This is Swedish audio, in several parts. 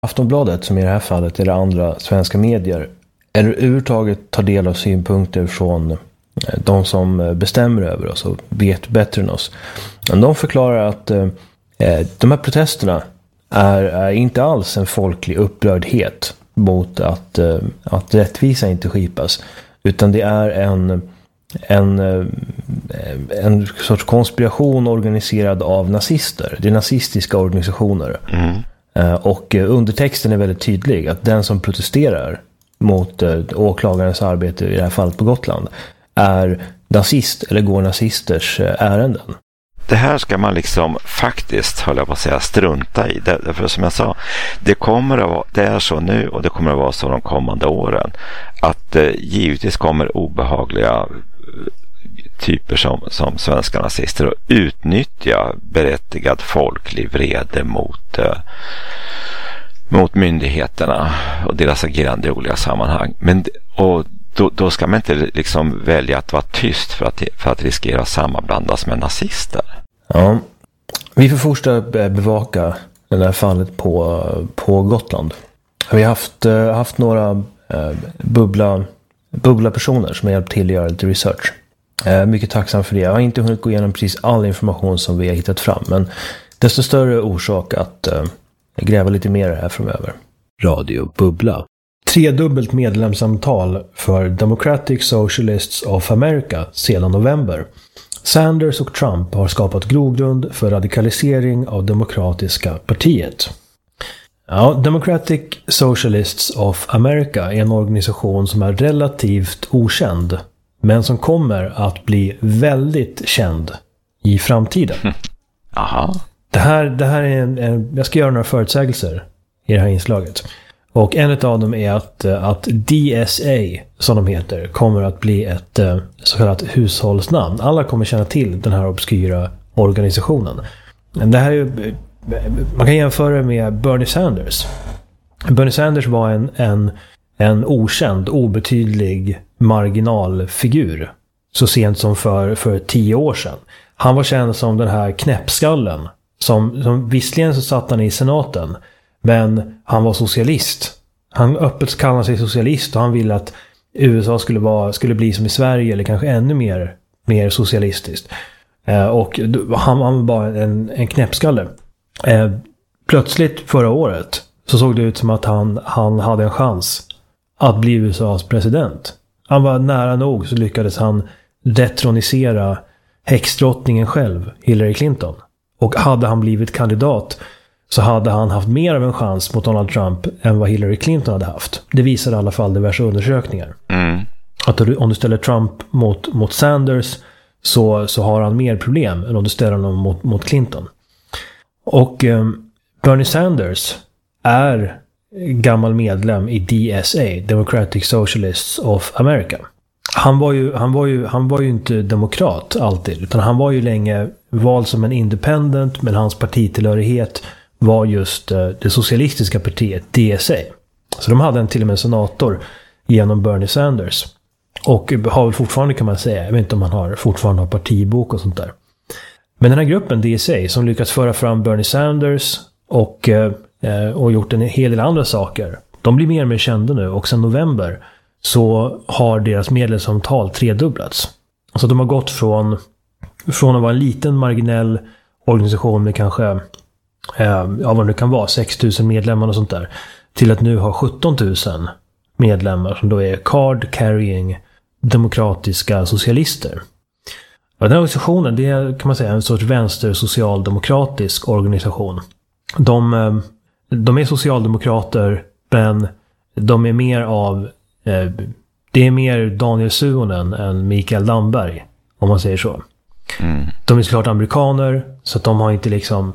Aftonbladet, som i det här fallet, eller andra svenska medier, eller överhuvudtaget tar del av synpunkter från de som bestämmer över oss och vet bättre än oss. De förklarar att de här protesterna är inte alls en folklig upprördhet mot att rättvisa inte skipas, utan det är en sorts konspiration organiserad av nazister. Det är nazistiska organisationer. Och undertexten är väldigt tydlig, att den som protesterar mot åklagarens arbete, i det här fallet på Gotland, är nazist eller går nazisters ärenden. Det här ska man liksom faktiskt, höll jag på att säga, strunta i. Därför som jag sa, det är så nu och det kommer att vara så de kommande åren. Att givetvis kommer obehagliga typer som svenska nazister att utnyttja berättigad folklig vrede mot myndigheterna och deras agerande i olika sammanhang. Och då ska man inte liksom välja att vara tyst för att riskera att sammanblandas med nazister. Ja, vi får fortsätta bevaka det här fallet på Gotland. Vi har haft några bubbla personer som har hjälpt till att göra lite research. Mycket tacksam för det. Jag har inte hunnit gå igenom precis all information som vi har hittat fram, men desto större orsak att gräva lite mer här framöver. Radio Bubbla. 3-dubbelt medlemsantal för Democratic Socialists of America sedan november. Sanders och Trump har skapat grogrund för radikalisering av Demokratiska partiet. Ja, Democratic Socialists of America är en organisation som är relativt okänd, men som kommer att bli väldigt känd i framtiden. Aha. Det här är jag ska göra några förutsägelser i det här inslaget. Och en av dem är att DSA, som de heter, kommer att bli ett så kallat hushållsnamn. Alla kommer känna till den här obskyra organisationen. Det här är, man kan jämföra det med Bernie Sanders. Bernie Sanders var en okänd, obetydlig marginalfigur så sent som för 10 år sedan. Han var känd som den här knäppskallen som visserligen så satt han i senaten, men han var socialist. Han öppet kallade sig socialist och han ville att USA skulle bli som i Sverige, eller kanske ännu mer socialistiskt. Och han var bara en knäppskalle. Plötsligt förra året så såg det ut som att han hade en chans att bli USAs president. Han var nära nog, så lyckades han detronisera häxdrottningen själv, Hillary Clinton. Och hade han blivit kandidat så hade han haft mer av en chans mot Donald Trump än vad Hillary Clinton hade haft. Det visar i alla fall diverse undersökningar. Att om du ställer Trump mot Sanders så har han mer problem än om du ställer honom mot Clinton. Och Bernie Sanders är gammal medlem i DSA, Democratic Socialists of America. Han var ju inte demokrat alltid, utan han var ju länge vald som en independent, men hans partitillhörighet var just det socialistiska partiet, DSA. Så de hade till och med en senator genom Bernie Sanders. Och har väl fortfarande, kan man säga, jag vet inte om han fortfarande har partibok och sånt där. Men den här gruppen DSA som lyckats föra fram Bernie Sanders och gjort en hel del andra saker, de blir mer och mer kända nu, och sedan november så har deras medlemsantal 3-dubblats. Så de har gått från att vara en liten marginell organisation med kanske vad det kan vara, 6 000 medlemmar och sånt där, till att nu ha 17 000 medlemmar som då är card-carrying demokratiska socialister. Och den här organisationen, det är, kan man säga, en sorts vänster-socialdemokratisk organisation. De är socialdemokrater, men de är mer av det är mer Daniel Suhonen än Mikael Damberg, om man säger så. De är såklart amerikaner, så att de har inte liksom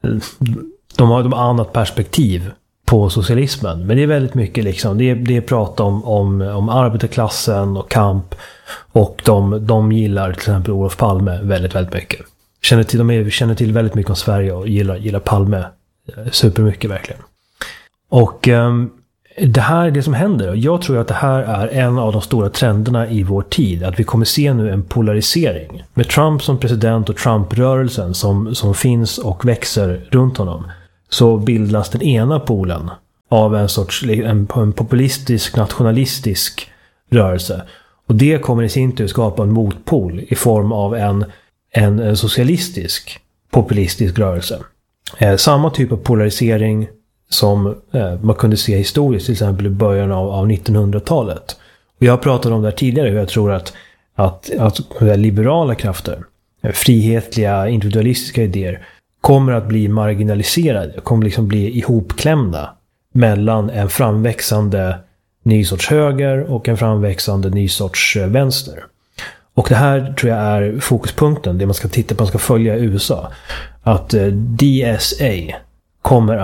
de har annat perspektiv på socialismen, men det är väldigt mycket liksom, det är prat om arbetarklassen och kamp, och de gillar till exempel Olof Palme väldigt, väldigt mycket. Känner till väldigt mycket om Sverige och gillar Palme supermycket verkligen. Och det här är det som händer, och jag tror att det här är en av de stora trenderna i vår tid, att vi kommer se nu en polarisering med Trump som president och Trump-rörelsen som finns och växer runt honom. Så bildas den ena polen av en populistisk, nationalistisk rörelse. Och det kommer i sin tur skapa en motpol i form av en socialistisk, populistisk rörelse. Samma typ av polarisering som man kunde se historiskt, till exempel i början av 1900-talet. Och jag har pratat om det här tidigare, hur jag tror att liberala krafter, frihetliga, individualistiska idéer kommer att bli marginaliserade, kommer liksom bli ihopklämda mellan en framväxande ny sorts höger och en framväxande ny sorts vänster. Och det här tror jag är fokuspunkten, det man ska titta på, man ska följa i USA. Att DSA kommer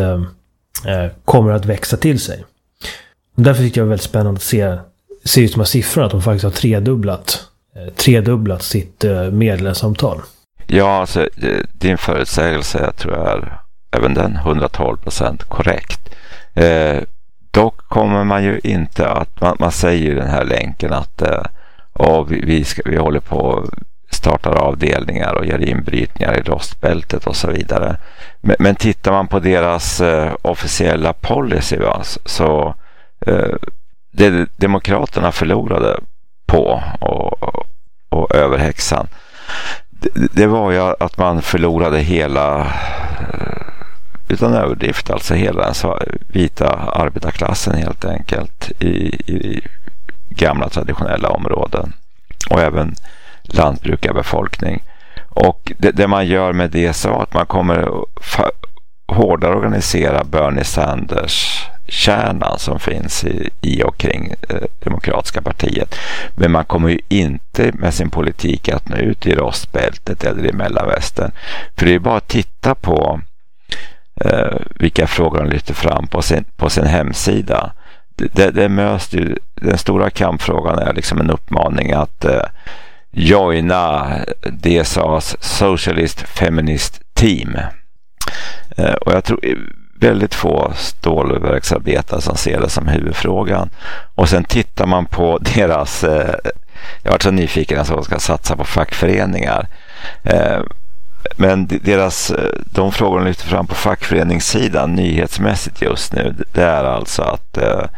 att växa till sig. Och därför tycker jag det är väldigt spännande att se ut de här siffrorna, att de faktiskt har tredubblat sitt medlemsantal. Ja, alltså din förutsägelse, jag tror är även den 112% korrekt. Dock kommer man ju inte att, man säger ju den här länken att vi håller på startar avdelningar och gör inbrytningar i rostbältet och så vidare. Men tittar man på deras officiella policy, så det demokraterna förlorade på och överhäxan, det var ju att man förlorade hela, utan överdrift, alltså hela den vita arbetarklassen helt enkelt i gamla traditionella områden och även lantbrukarbefolkning. Och det man gör med det så att man kommer hårdare organisera Bernie Sanders kärnan som finns i och kring Demokratiska partiet. Men man kommer ju inte med sin politik att nå ut i rostbältet eller i Mellanvästern. För det är bara att titta på vilka frågor de lyfter fram på sin hemsida. Det möts ju, den stora kampfrågan är liksom en uppmaning att joina DSAs Socialist Feminist Team. Och jag tror väldigt få stålverksarbetare som ser det som huvudfrågan. Och sen tittar man på deras, jag var så nyfiken att de ska satsa på fackföreningar. Men de frågor de lyfter fram på fackföreningssidan nyhetsmässigt just nu, det är alltså att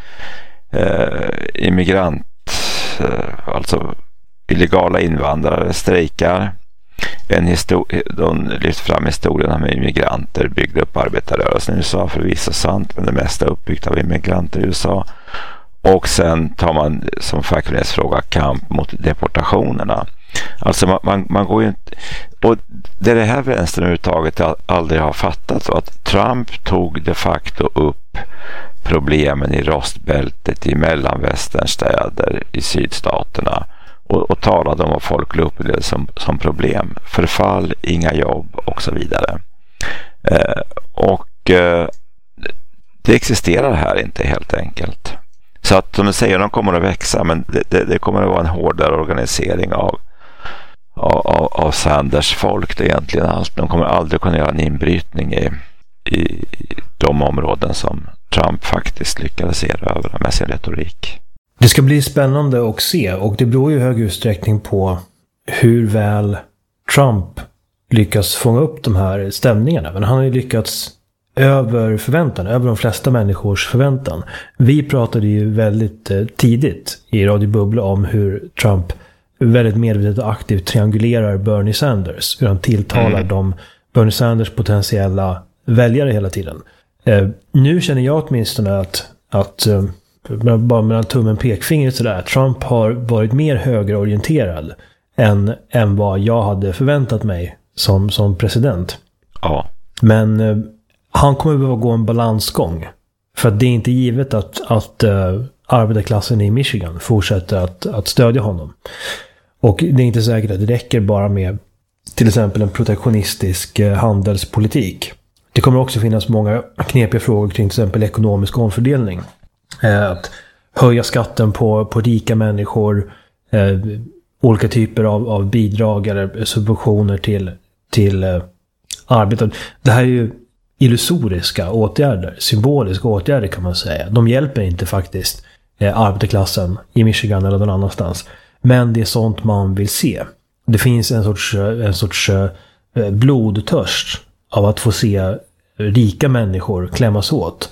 alltså illegala invandrare strejkar. De lyfter fram historien om immigranter byggde upp arbetarrörelsen i USA, förvisso sant, men det mesta är uppbyggt av immigranter i USA. Och sen tar man som fackföreningsfråga kamp mot deportationerna. Alltså man går ju inte, och det här vänstern överhuvudtaget aldrig har fattat, så att Trump tog de facto upp problemen i rostbältet i mellanvästernstäder i sydstaterna och talade om vad folk upplevde som problem. Förfall, inga jobb och så vidare. Det existerar här inte helt enkelt. Så att som du säger, de kommer att växa, men det kommer att vara en hårdare organisering av Sanders folk. Det är egentligen allt. De kommer aldrig kunna göra en inbrytning i de områden som Trump faktiskt lyckades erövra med sin retorik. Det ska bli spännande att se, och det beror ju i hög utsträckning på hur väl Trump lyckas fånga upp de här stämningarna. Men han har ju lyckats över förväntan, över de flesta människors förväntan. Vi pratade ju väldigt tidigt i Radio Bubbla om hur Trump väldigt medvetet och aktivt triangulerar Bernie Sanders. Hur han tilltalar Bernie Sanders potentiella väljare hela tiden. Nu känner jag åtminstone att bara mellan tummen och pekfingret sådär, Trump har varit mer högerorienterad än vad jag hade förväntat mig som president. Ja. Men han kommer behöva gå en balansgång. För att det är inte givet att arbetarklassen i Michigan fortsätter att stödja honom. Och det är inte säkert att det räcker bara med till exempel en protektionistisk handelspolitik. Det kommer också finnas många knepiga frågor kring till exempel ekonomisk omfördelning. Att höja skatten på rika människor, olika typer av bidrag eller subventioner till arbete. Det här är ju illusoriska åtgärder, symboliska åtgärder kan man säga. De hjälper inte faktiskt arbetarklassen i Michigan eller någon annanstans. Men det är sånt man vill se. Det finns en sorts blodtörst av att få se rika människor klämmas åt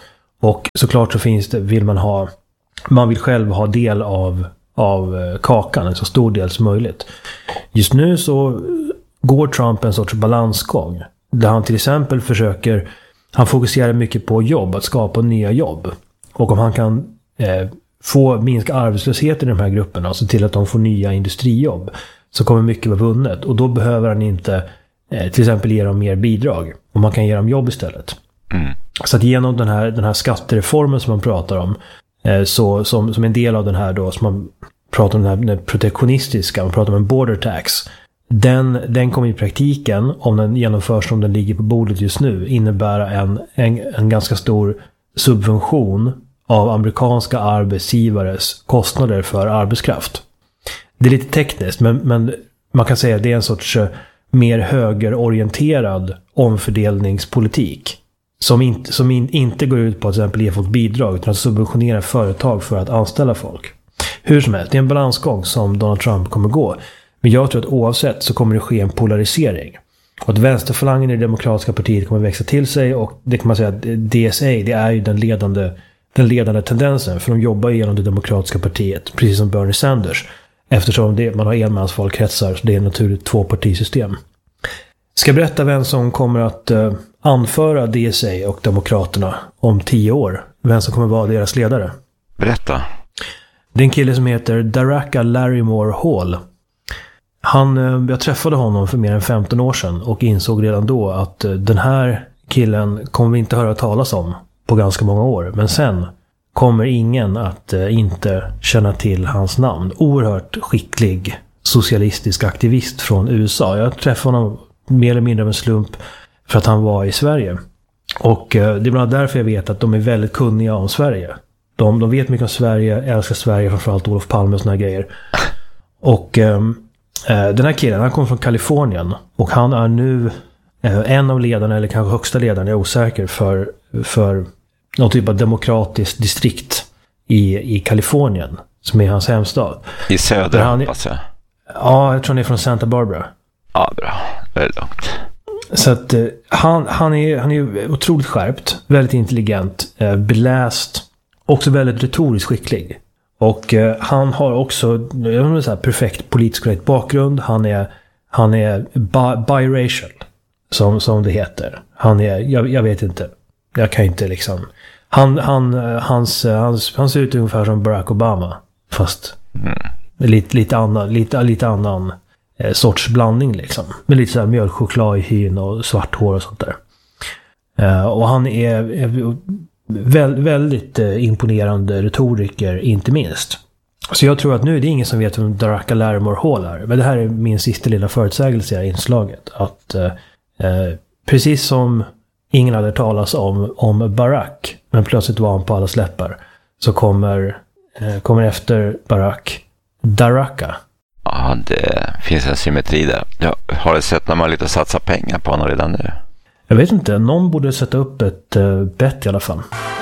Och såklart så finns det, man vill själv ha del av kakan, en så stor del som möjligt. Just nu så går Trump en sorts balansgång. Där han till exempel han fokuserar mycket på jobb, att skapa nya jobb. Och om han kan få minska arbetslösheten i de här grupperna och se till att de får nya industrijobb, så kommer mycket vara vunnet. Och då behöver han inte till exempel ge dem mer bidrag. Och man kan ge dem jobb istället. Så att genom den här skattereformen som man pratar om, som en del av den här då, som man pratar om den protektionistiska, man pratar om en border tax, den kommer i praktiken, om den genomförs som den ligger på bordet just nu, innebära en ganska stor subvention av amerikanska arbetsgivares kostnader för arbetskraft. Det är lite tekniskt, men man kan säga att det är en sorts mer högerorienterad omfördelningspolitik som inte går ut på att till exempel ge folk bidrag, utan att subventionera företag för att anställa folk. Hur som helst, det är en balansgång som Donald Trump kommer gå. Men jag tror att oavsett så kommer det ske en polarisering. Och att vänsterfalangen i det demokratiska partiet kommer växa till sig, och det kan man säga att DSA, det är ju den ledande tendensen, för de jobbar genom det demokratiska partiet, precis som Bernie Sanders. Eftersom man har enmansvalkretsar, så det är ett naturligt tvåpartisystem. Ska jag berätta vem som kommer att anföra DSA och Demokraterna om 10 år? Vem som kommer vara deras ledare? Berätta. Det är en kille som heter Daraka Larimore Hall. Jag träffade honom för mer än 15 år sedan och insåg redan då att den här killen kommer vi inte höra talas om på ganska många år. Men sen kommer ingen att inte känna till hans namn. Oerhört skicklig socialistisk aktivist från USA. Jag träffade honom mer eller mindre av en slump för att han var i Sverige. Och det är bland annat därför jag vet att de är väldigt kunniga om Sverige. De vet mycket om Sverige, älskar Sverige, framförallt Olof Palme och såna grejer. Och den här killen, han kommer från Kalifornien. Och han är nu en av ledarna, eller kanske högsta ledaren, jag är osäker, för någon typ av demokratiskt distrikt i Kalifornien, som är hans hemstad. I söder, hoppas jag. Ja, jag tror han är från Santa Barbara. Ja, bra. Väldigt långt. Så att han är otroligt skärpt, väldigt intelligent, beläst, också väldigt retoriskt skicklig. Och han har också så här perfekt politisk korrekt bakgrund. Han är biracial, som det heter. Han är, jag vet inte. Jag kan inte liksom. Han ser ut ungefär som Barack Obama, fast lite annan sorts blandning liksom. Med lite så här mjölkchoklad i hyn och svart hår och sånt där. Och han är väldigt imponerande retoriker, inte minst. Så jag tror att nu är det ingen som vet vem Daraka Larimore Hall är. Men det här är min sista lilla förutsägelse i inslaget. Att precis som ingen hade talas om Barack, men plötsligt var han på alla släppar, så kommer efter Barack Daraka. Ja, det finns en symmetri där. Jag har sett när man lite satsar pengar på honom redan nu. Jag vet inte, någon borde sätta upp ett bett i alla fall.